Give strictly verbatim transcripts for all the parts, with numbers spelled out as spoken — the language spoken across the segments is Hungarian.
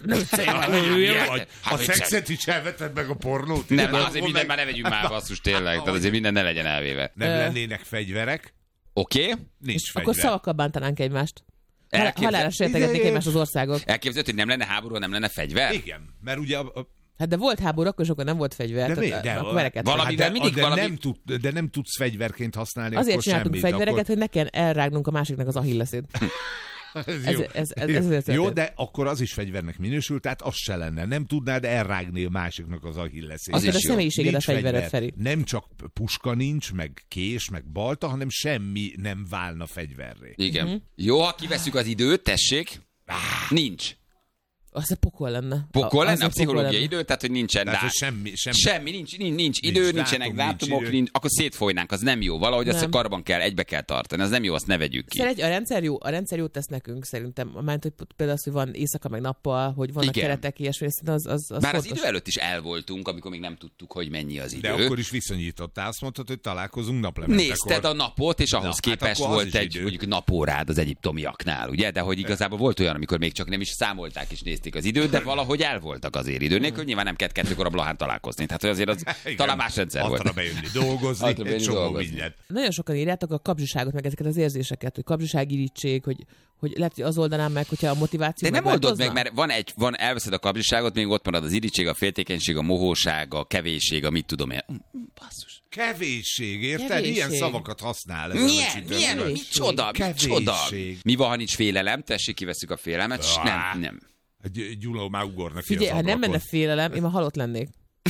Nem viccelj, a szexet is elveted meg a pornót? Nem, azért minden már ne vegyünk már basszus tényleg, tehát azért minden ne legyen elvéve. Nem lennének fegyverek? Oké. Okay. Nincs fegyver. Akkor szavakkal bántanánk egymást. Elképzel... Halálra sértegetnék egymást az országok. Elképzelhető, hogy nem lenne háború, nem lenne fegyver? Igen, mert ugye... A, a... Hát de volt háború, akkor sokan nem volt fegyver. De, tehát, de, akkor vereket valami, de, mindig de, valami... nem tud, de nem tudsz fegyverként használni. Azért csináltunk fegyvereket, akkor... hogy ne kell elrágnunk a másiknak az ahilleszét. Ez, ez, ez, ez, ez jó, de akkor az is fegyvernek minősül, tehát az se lenne. Nem tudnád elrágni a másiknak az ahilleszét. Az is a személyiséged a fegyvered, Feri. Nem csak puska nincs, meg kés, meg balta, hanem semmi nem válna fegyverré. Igen. Uh-huh. Jó, ha kiveszünk az időt, tessék. Ah. Nincs. Az a pokol lenne. Pokol lenne a, a pszichológiai idő, tehát hogy nincsen dát. Semmi, semmi. semmi, nincs, nincs, nincs idő, nincs nincsenek dátum, dátumok, nincs nincs, akkor szétfolynánk, az nem jó. Valahogy nem. Azt a karban kell, egybe kell tartani, az nem jó, azt ne vegyük ki. Szerint a rendszer jó, a rendszer jót tesz nekünk szerintem. Mert hogy például az, hogy van éjszaka meg nappal, hogy vannak igen. keretek, ilyesmi, az, az, az Bár fontos. az idő előtt is elvoltunk, amikor még nem tudtuk, hogy mennyi az idő. De akkor is viszonyítottál, azt mondtad, hogy találkozunk naplementekor. Nézted a napot, és ahhoz Na, képest hát volt egy mondjuk napórád az egyiptomiaknál, ugye? De hogy igazából volt olyan, amikor még csak nem is számolták és nézték az időt, de valahogy el voltak azért idő nélkül, nyilván nem kellett kettőkor a Blahán találkozni. Tehát azért az igen, talán más rendszer volt. Altra bejönni dolgozni, egy bejönni csomó dolgozni. mindent. Nagyon sokan írjátok a kapzsiságot, meg ezeket az érzéseket, hogy kapzsiságirítség, hogy, hogy lehet, hogy az oldanám meg, hogyha a motiváció. De nem oldod meg, mert van egy, van, elveszed a kapzsiságot, még ott marad az irítség, a féltékenység, a mohóság, a kevésség, a mit tudom én. Basszus. Kevésség, érted? Kevésség. Ilyen szavakat használ. Milyen? Milyen? Micsoda? Micsoda? Mi van, ha nincs félelem? Tessék, kivesszük a félelmet. Nem, nem. Gyula már ugornak ki Figyelj, az ha nem ablakon. menne félelem, én már halott lennék.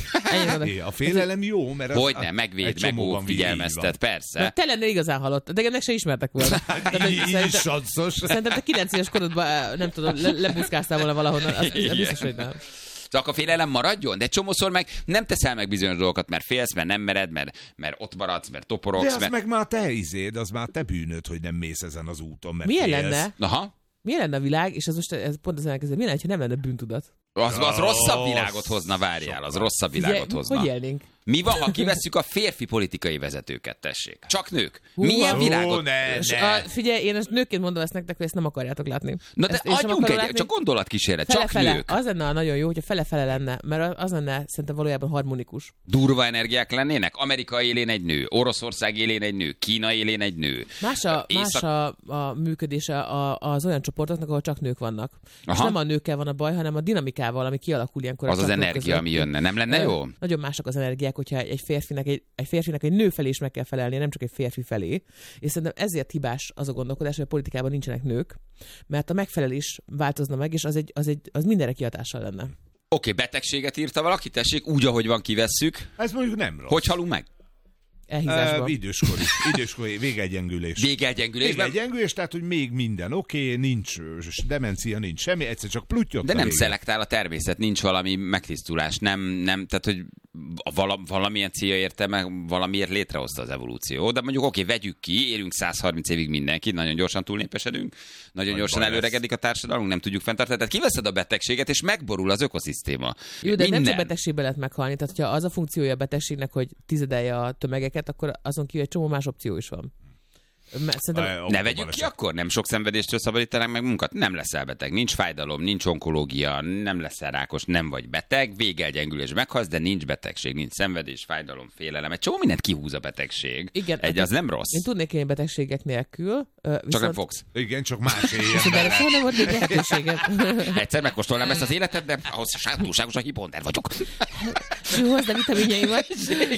É, a félelem jó, mert az... Hogyne, megvéd, megóv, figyelmeztet, persze. De te lennél igazán halott, de ennek se ismertek volna. Így is sanszos. Szerintem te kilenc éves korodban, nem tudom, le, lebuszkáztál volna valahonnan. Az, az biztos, hogy nem. Csak a félelem maradjon, de csomószor meg nem teszel meg bizonyos dolgokat, mert félsz, mert nem mered, mert, mert ott maradsz, mert toporogsz. De az mert... meg már te izéd, az már te bűnöd, hogy nem mész ezen az úton, mert milyen félsz. lenne? Aha. Milyen lenne a világ, és ez most ez pont az elkezdő, milyen lenne, ha nem lenne bűntudat? Az, az rosszabb világot hozna, várjál, az rosszabb világot Figyelj, hozna. hogy élnénk? Mi van, ha kivesszük a férfi politikai vezetőket, tessék? Csak nők. Hú, Milyen Ó, világot? ne, És ne. A, figyelj, én ezt nőként mondom ezt nektek, hogy ezt nem akarjátok látni. Na de ezt én sem adjunk akarom egy, látni. csak gondolatkísérlet, csak Fele-fele. nők. Az lenne nagyon jó, hogyha fele-fele lenne, mert az lenne szerintem valójában harmonikus. Durva energiák lennének? Amerika élén egy nő, Oroszország élén egy nő, Kína élén egy nő. Más a, Észak... más a, a működése a, az olyan csoportoknak, ahol csak nők vannak. Aha. És nem a nőkkel van a baj, hanem a dinamikával, ami kialakul ilyenkor. Az az energia, ami jönne. Nem lenne jó? Nagyon másak az energiák, hogyha egy férfinek egy, egy férfinek egy nő felé is meg kell felelnie, nem csak egy férfi felé. És szerintem ezért hibás az a gondolkodás, hogy a politikában nincsenek nők, mert a megfelelés változna meg, és az, egy, az, egy, az mindenre kihatással lenne. Oké, okay, betegséget írta valaki, tessék, úgy, ahogy van, kivesszük. Ez mondjuk nem rossz. Hogy halunk meg? Elhízásban. Uh, időskori, időskori, végegyengülés. Végegyengülésben? Végegyengülés, tehát, hogy még minden oké, okay, nincs demencia, nincs semmi, egyszer csak pluttyot. De nem szelektál a természet, nincs valami megtisztulás, nem, nem, tehát, hogy vala, valamilyen célja érte meg, valamiért létrehozta az evolúció. De mondjuk oké, okay, vegyük ki, élünk száz harminc évig mindenkit, nagyon gyorsan túlnépesedünk, nagyon Nagy gyorsan előregedik a társadalom, nem tudjuk fenntartani. Tehát kiveszed a betegséget, és megborul az ökoszisztéma. Jó, de minden. Nem csak betegségbe lehet meghalni, tehát ha az a funkciója a betegségnek, hogy tizedelje a tömegeket, akkor azon kívül egy csomó más opció is van. Szerintem... Ne vegyük ki akkor? Nem sok szenvedéstől szabadítanánk meg munkat? Nem leszel beteg, nincs fájdalom, nincs onkológia, nem leszel rákos, nem vagy beteg, végelgyengülés meghalsz, de nincs betegség, nincs szenvedés, fájdalom, félelem. Egy csomó mindent kihúz a betegség. Igen, egy, az nem rossz. Én tudnék élni betegségek nélkül. Viszont... Csak nem fogsz. Igen, csak más éljen. De szóval nem volt még lehetőségem. Egyszer megkóstolnám ezt az életet, de ahhoz túlságosan hiponder vagyok. Hozd a vitaminjaimat.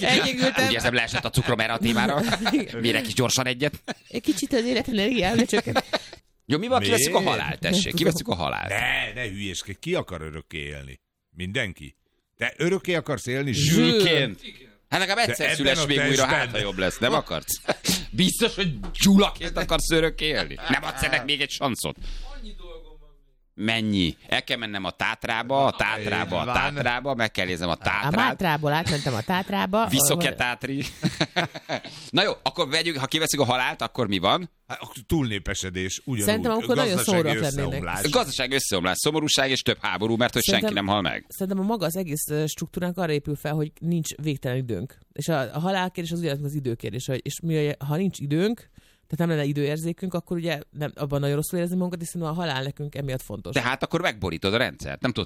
Úgy érzem, leesett a cukrom erre a témára. Mérek is gyorsan egyet. Egy kicsit az életenergiám, de csak... Jó, mi van, kiveszük a halált, tessék, kiveszük a halált. Ne, ne hülyéskedj, ki akar örökké élni? Mindenki. Te örökké akarsz élni? Zsülként. Hát nekem egyszer szüles még újra, hát ha jobb lesz, nem akarsz? Biztos, hogy Gyulaként akarsz örökké élni? Nem adsz ennek még egy sanszot? Mennyi? El kell mennem a Tátrába, a Tátrába, a Tátrába, meg kell néznem a Tátrát. A Mátrából átmentem a Tátrába. Viszok-e Tátri? Na jó, akkor vegyük, ha kiveszünk a halált, akkor mi van? Hát, túlnépesedés, ugyanúgy. Szerintem akkor nagyon szomorúak lennének. Gazdaság összeomlás, szomorúság és több háború, mert hogy szerintem, senki nem hal meg. Szerintem a maga az egész struktúránk arra épül fel, hogy nincs végtelen időnk. És a, a halálkérdés az ugyanaz az időkérdés. És mi, ha nincs időnk, tehát nem lenne időérzékünk, akkor ugye nem, abban nagyon rosszul érezni magunkat, hiszen a halál nekünk emiatt fontos. Tehát akkor megborítod a rendszert. Nem tudod